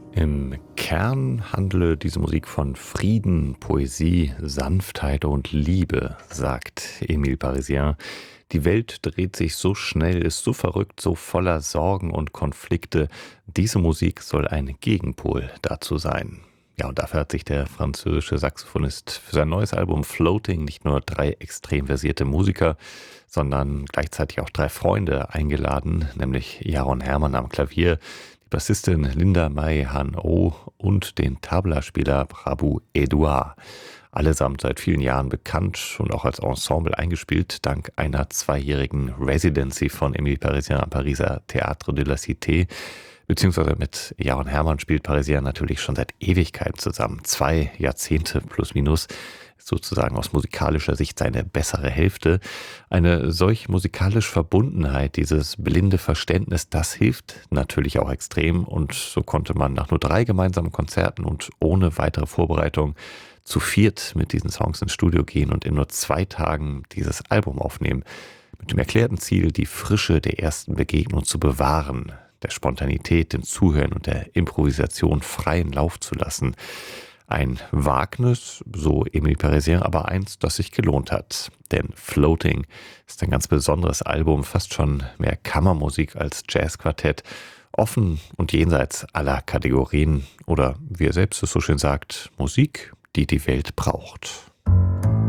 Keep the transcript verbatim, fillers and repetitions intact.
Im Kern handle diese Musik von Frieden, Poesie, Sanftheit und Liebe, sagt Emile Parisien. Die Welt dreht sich so schnell, ist so verrückt, so voller Sorgen und Konflikte. Diese Musik soll ein Gegenpol dazu sein. Ja, und dafür hat sich der französische Saxophonist für sein neues Album Floating nicht nur drei extrem versierte Musiker, sondern gleichzeitig auch drei Freunde eingeladen, nämlich Jaron Hermann am Klavier, die Bassistin Linda Mai Han-Oh und den Tablaspieler Prabu Edouard. Allesamt seit vielen Jahren bekannt und auch als Ensemble eingespielt, dank einer zweijährigen Residency von Emile Parisien am Pariser Théâtre de la Cité. Beziehungsweise mit Jaron Hermann spielt Parisien natürlich schon seit Ewigkeiten zusammen. Zwei Jahrzehnte plus minus, ist sozusagen aus musikalischer Sicht seine bessere Hälfte. Eine solch musikalische Verbundenheit, dieses blinde Verständnis, das hilft natürlich auch extrem. Und so konnte man nach nur drei gemeinsamen Konzerten und ohne weitere Vorbereitung zu viert mit diesen Songs ins Studio gehen und in nur zwei Tagen dieses Album aufnehmen. Mit dem erklärten Ziel, die Frische der ersten Begegnung zu bewahren, der Spontanität, dem Zuhören und der Improvisation freien Lauf zu lassen. Ein Wagnis, so Emile Parisien, aber eins, das sich gelohnt hat. Denn Floating ist ein ganz besonderes Album, fast schon mehr Kammermusik als Jazzquartett, offen und jenseits aller Kategorien oder, wie er selbst es so schön sagt, Musik, die die Welt braucht.